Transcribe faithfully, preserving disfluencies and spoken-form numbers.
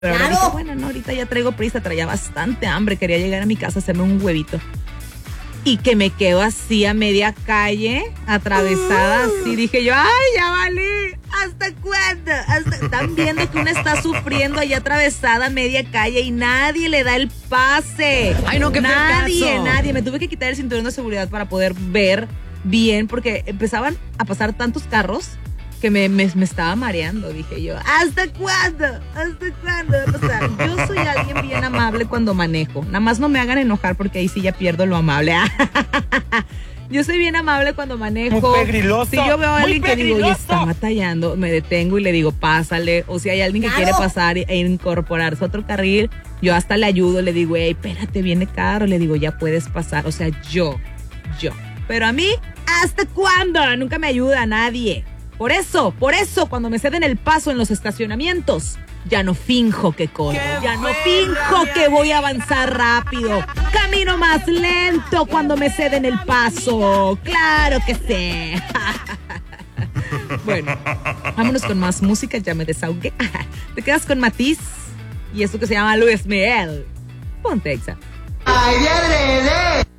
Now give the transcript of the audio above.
Pero ahora Claro. dije, bueno, no, ahorita ya traigo prisa, traía bastante hambre, quería llegar a mi casa a hacerme un huevito. Y que me quedo así a media calle, atravesada, así. Dije yo, ¡ay, ya valí! ¿Hasta cuándo? Hasta... Están viendo que una está sufriendo allá atravesada a media calle y nadie le da el pase. Ay, no, qué Nadie, fracaso. nadie. Me tuve que quitar el cinturón de seguridad para poder ver bien, porque empezaban a pasar tantos carros que me, me, me estaba mareando. Dije yo, ¿hasta cuándo? ¿Hasta cuándo va a pasar? Yo soy alguien bien amable cuando manejo. Nada más no me hagan enojar porque ahí sí ya pierdo lo amable. Yo soy bien amable cuando manejo. Muy pegriloso, Si yo veo a muy alguien que digo, oye, pegriloso. está batallando, me detengo y le digo, pásale. O si hay alguien que Claro. quiere pasar e incorporarse a otro carril, yo hasta le ayudo, le digo, hey, espérate, viene caro. Le digo, ya puedes pasar. O sea, yo, yo. Pero a mí, ¿hasta cuándo? Nunca me ayuda nadie. Por eso, por eso, cuando me ceden el paso en los estacionamientos, ya no finjo que corro, ya no finjo que voy a avanzar rápido. Camino más lento cuando me ceden el paso. Claro que sí. Bueno, vámonos con más música, ya me desahogué. Te quedas con Matiz y esto que se llama Luis Miguel. Ponte, Exa. ¡Ay, de adrede!